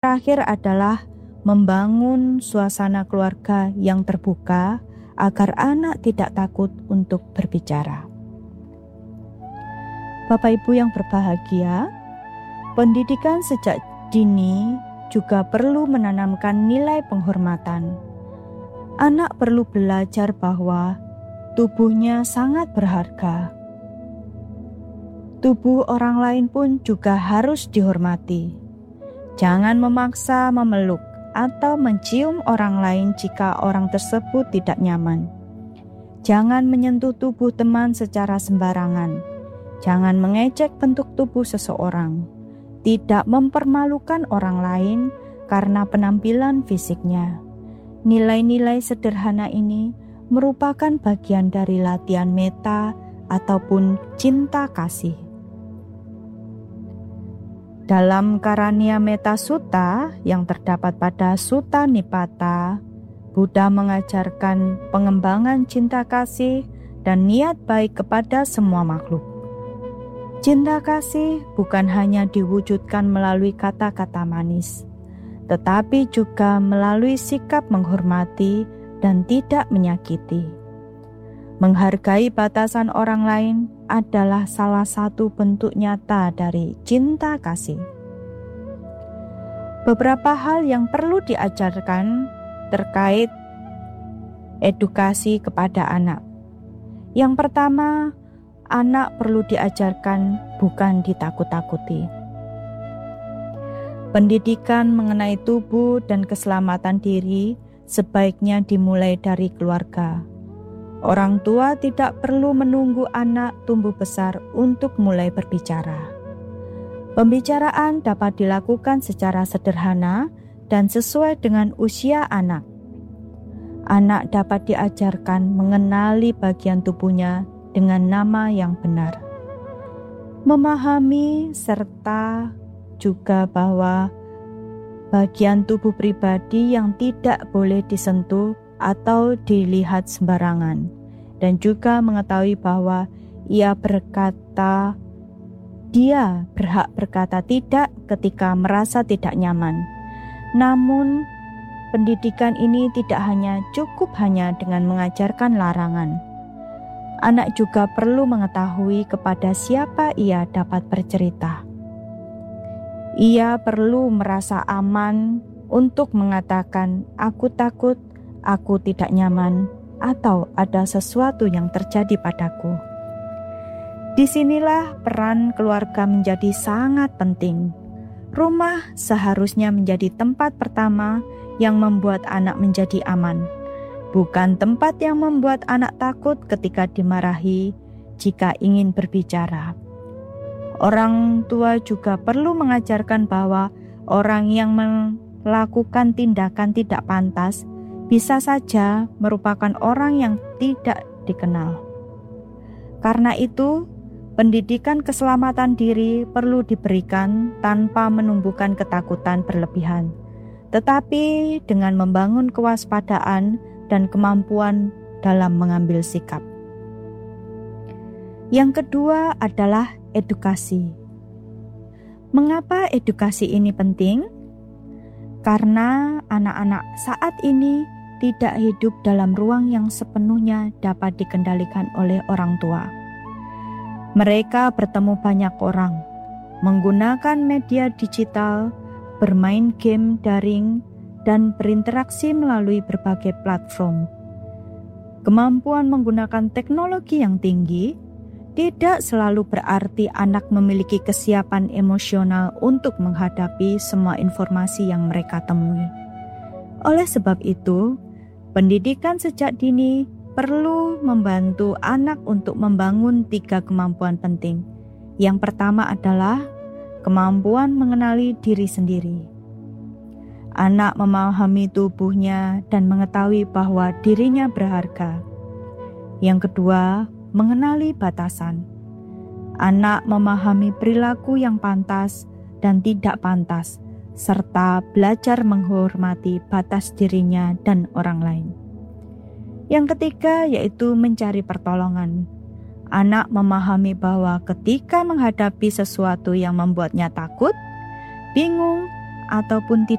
terakhir adalah membangun suasana keluarga yang terbuka agar anak tidak takut untuk berbicara. Bapak Ibu yang berbahagia, pendidikan sejak dini juga perlu menanamkan nilai penghormatan. Anak perlu belajar bahwa tubuhnya sangat berharga. Tubuh orang lain pun juga harus dihormati. Jangan memaksa memeluk atau mencium orang lain jika orang tersebut tidak nyaman. Jangan menyentuh tubuh teman secara sembarangan. Jangan mengejek bentuk tubuh seseorang. Tidak mempermalukan orang lain karena penampilan fisiknya. Nilai-nilai sederhana ini merupakan bagian dari latihan meta ataupun cinta kasih. Dalam Karania Metta Sutta yang terdapat pada Sutta Nipata, Buddha mengajarkan pengembangan cinta kasih dan niat baik kepada semua makhluk. Cinta kasih bukan hanya diwujudkan melalui kata-kata manis, tetapi juga melalui sikap menghormati dan tidak menyakiti. Menghargai batasan orang lain adalah salah satu bentuk nyata dari cinta kasih. Beberapa hal yang perlu diajarkan terkait edukasi kepada anak. Yang pertama, anak perlu diajarkan bukan ditakut-takuti. Pendidikan mengenai tubuh dan keselamatan diri sebaiknya dimulai dari keluarga. Orang tua tidak perlu menunggu anak tumbuh besar untuk mulai berbicara. Pembicaraan dapat dilakukan secara sederhana dan sesuai dengan usia anak. Anak dapat diajarkan mengenali bagian tubuhnya dengan nama yang benar. Memahami serta juga bahwa bagian tubuh pribadi yang tidak boleh disentuh atau dilihat sembarangan, dan juga mengetahui bahwa dia berhak berkata tidak ketika merasa tidak nyaman. Namun, pendidikan ini tidak cukup hanya dengan mengajarkan larangan. Anak juga perlu mengetahui kepada siapa ia dapat bercerita. Ia perlu merasa aman untuk mengatakan, "Aku takut, aku tidak nyaman," atau "ada sesuatu yang terjadi padaku." Disinilah peran keluarga menjadi sangat penting. Rumah seharusnya menjadi tempat pertama yang membuat anak menjadi aman, bukan tempat yang membuat anak takut ketika dimarahi jika ingin berbicara. Orang tua juga perlu mengajarkan bahwa orang yang melakukan tindakan tidak pantas bisa saja merupakan orang yang tidak dikenal. Karena itu, pendidikan keselamatan diri perlu diberikan tanpa menumbuhkan ketakutan berlebihan, tetapi dengan membangun kewaspadaan dan kemampuan dalam mengambil sikap. Yang kedua adalah edukasi. Mengapa edukasi ini penting? Karena anak-anak saat ini tidak hidup dalam ruang yang sepenuhnya dapat dikendalikan oleh orang tua. Mereka bertemu banyak orang, menggunakan media digital, bermain game daring, dan berinteraksi melalui berbagai platform. Kemampuan menggunakan teknologi yang tinggi tidak selalu berarti anak memiliki kesiapan emosional untuk menghadapi semua informasi yang mereka temui. Oleh sebab itu, pendidikan sejak dini perlu membantu anak untuk membangun 3 kemampuan penting. Yang pertama adalah kemampuan mengenali diri sendiri. Anak memahami tubuhnya dan mengetahui bahwa dirinya berharga. Yang kedua, mengenali batasan. Anak memahami perilaku yang pantas dan tidak pantas, serta belajar menghormati batas dirinya dan orang lain. Yang ketiga yaitu mencari pertolongan. Anak memahami bahwa ketika menghadapi sesuatu yang membuatnya takut, bingung, ataupun tidak